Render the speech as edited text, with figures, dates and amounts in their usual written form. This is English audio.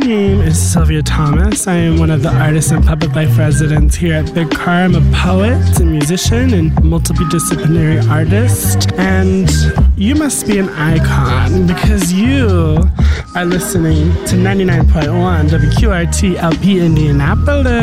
name is Sylvia Thomas. I am one of the artists and public life residents here at Big Car. I'm a poet, a musician, and multidisciplinary artist. And you must be an icon because you are listening to 99.1 WQRT LP Indianapolis.